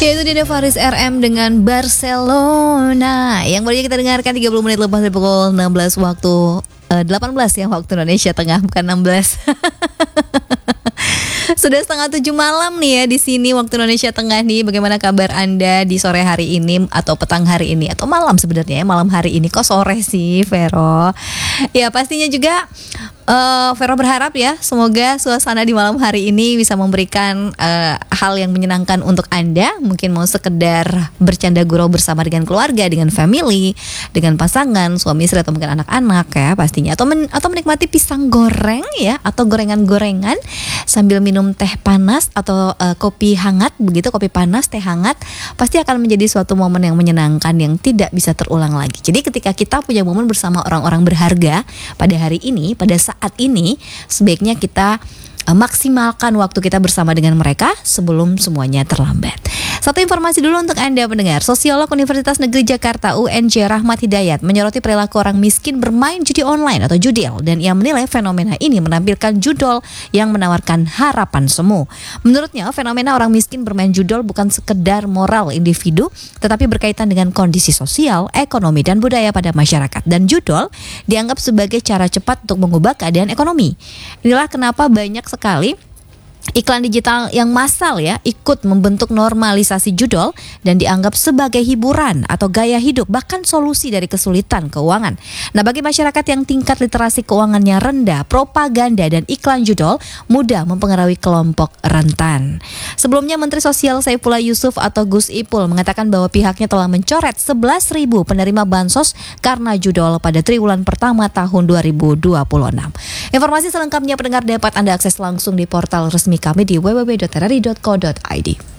Yaitu dia Faris RM dengan Barcelona yang baru kita dengarkan 30 menit lepas dari pukul 16 waktu 18 ya waktu Indonesia Tengah, bukan 16. Sudah 6:30 malam nih ya di sini waktu Indonesia Tengah nih. Bagaimana kabar Anda di sore hari ini atau petang hari ini atau malam sebenarnya ya, malam hari ini? Kok sore sih, Vero? Ya pastinya juga Vero berharap ya semoga suasana di malam hari ini bisa memberikan hal yang menyenangkan untuk Anda. Mungkin mau sekedar bercanda gurau bersama dengan keluarga, dengan family, dengan pasangan, suami istri atau mungkin anak-anak ya pastinya. Atau menikmati pisang goreng ya, atau gorengan-gorengan sambil minum teh panas atau kopi hangat begitu, kopi panas, teh hangat. Pasti akan menjadi suatu momen yang menyenangkan yang tidak bisa terulang lagi. Jadi ketika kita punya momen bersama orang-orang berharga pada hari ini, pada saat ini, sebaiknya kita maksimalkan waktu kita bersama dengan mereka sebelum semuanya terlambat. Satu informasi dulu untuk Anda pendengar. Sosiolog Universitas Negeri Jakarta UNJ Rahmat Hidayat menyoroti perilaku orang miskin bermain judi online atau judel, dan ia menilai fenomena ini menampilkan judol yang menawarkan harapan semu. Menurutnya, fenomena orang miskin bermain judol bukan sekedar moral individu, tetapi berkaitan dengan kondisi sosial, ekonomi, dan budaya pada masyarakat. Dan judol dianggap sebagai cara cepat untuk mengubah keadaan ekonomi. Inilah kenapa banyak sekali iklan digital yang massal ya ikut membentuk normalisasi judol dan dianggap sebagai hiburan atau gaya hidup, bahkan solusi dari kesulitan keuangan. Nah, bagi masyarakat yang tingkat literasi keuangannya rendah, propaganda dan iklan judol mudah mempengaruhi kelompok rentan. Sebelumnya Menteri Sosial Saifullah Yusuf atau Gus Ipul mengatakan bahwa pihaknya telah mencoret 11.000 penerima bansos karena judol pada triwulan pertama tahun 2026. Informasi selengkapnya pendengar dapat Anda akses langsung di portal resmi kami di www.rri.co.id.